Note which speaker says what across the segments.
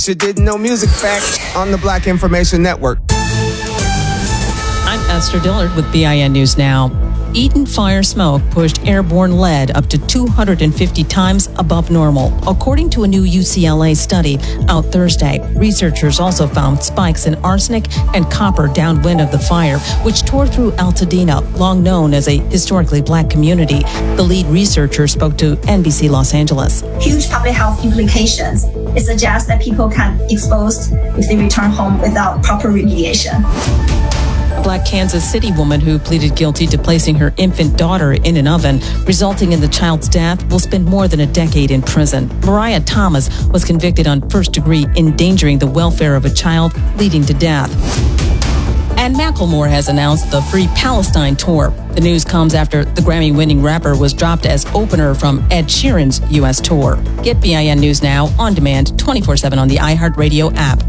Speaker 1: You didn't know music facts on the Black Information Network.
Speaker 2: I'm Esther Dillard with BIN News Now. Eaton fire smoke pushed airborne lead up to 250 times above normal, according to a new UCLA study out Thursday. Researchers also found spikes in arsenic and copper downwind of the fire, which tore through Altadena, long known as a historically black community. The lead researcher spoke to NBC Los Angeles.
Speaker 3: Huge public health implications. It suggests that people can be exposed if they return home without proper remediation.
Speaker 2: A Black Kansas City woman who pleaded guilty to placing her infant daughter in an oven, resulting in the child's death, will spend more than a decade in prison. Mariah Thomas was convicted on first-degree endangering the welfare of a child, leading to death. And Macklemore has announced the Free Palestine Tour. The news comes after the Grammy-winning rapper was dropped as opener from Ed Sheeran's U.S. tour. Get BIN News Now on demand 24/7 on the iHeartRadio app.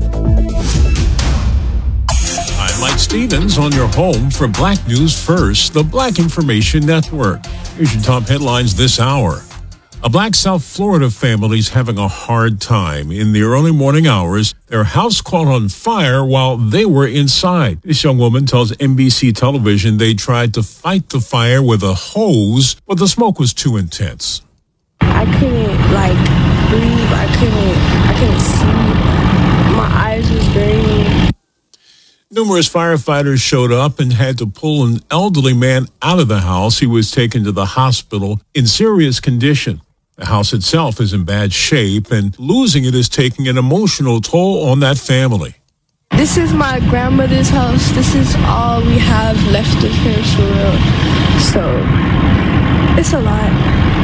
Speaker 4: Mike Stevens on your home for Black News First, the Black Information Network. Here's your top headlines this hour. A Black South Florida family is having a hard time. In the early morning hours, their house caught on fire while they were inside. This young woman tells NBC television they tried to fight the fire with a hose, but the smoke was too intense.
Speaker 5: I couldn't, breathe. I couldn't see. My eyes was burning.
Speaker 4: Numerous firefighters showed up and had to pull an elderly man out of the house. He was taken to the hospital in serious condition. The house itself is in bad shape, and losing it is taking an emotional toll on that family.
Speaker 5: This is my grandmother's house. This is all we have left of her, for real. So, it's a lot.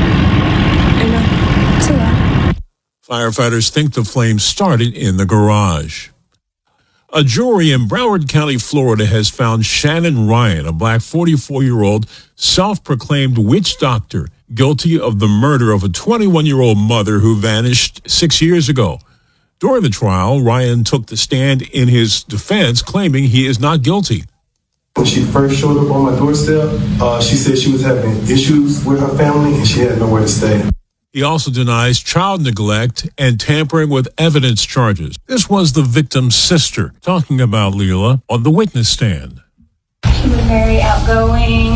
Speaker 5: I know, it's a lot.
Speaker 4: Firefighters think the flames started in the garage. A jury in Broward County, Florida, has found Shannon Ryan, a Black 44-year-old self-proclaimed witch doctor, guilty of the murder of a 21-year-old mother who vanished 6 years ago. During the trial, Ryan took the stand in his defense, claiming he is not guilty.
Speaker 6: When she first showed up on my doorstep, she said she was having issues with her family and she had nowhere to stay.
Speaker 4: He also denies child neglect and tampering with evidence charges. This was the victim's sister talking about Leela on the witness stand.
Speaker 7: She was very outgoing,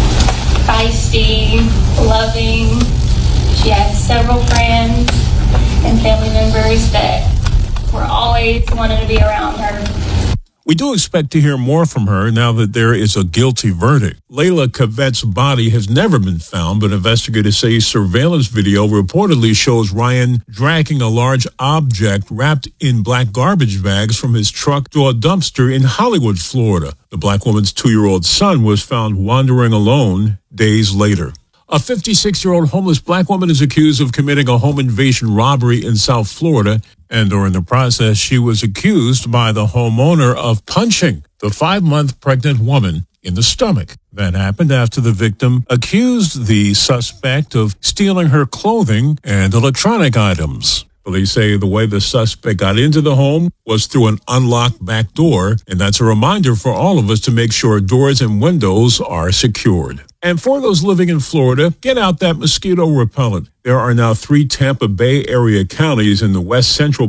Speaker 7: feisty, loving. She had several friends and family members that were always wanting to be around her.
Speaker 4: We do expect to hear more from her now that there is a guilty verdict. Layla Kavet's body has never been found, but investigators say surveillance video reportedly shows Ryan dragging a large object wrapped in black garbage bags from his truck to a dumpster in Hollywood, Florida. The black woman's 2-year-old son was found wandering alone days later. A 56-year-old homeless black woman is accused of committing a home invasion robbery in South Florida, and during the process, she was accused by the homeowner of punching the 5-month pregnant woman in the stomach. That happened after the victim accused the suspect of stealing her clothing and electronic items. Police say the way the suspect got into the home was through an unlocked back door, and that's a reminder for all of us to make sure doors and windows are secured. And for those living in Florida, get out that mosquito repellent. There are now 3 Tampa Bay area counties in the west central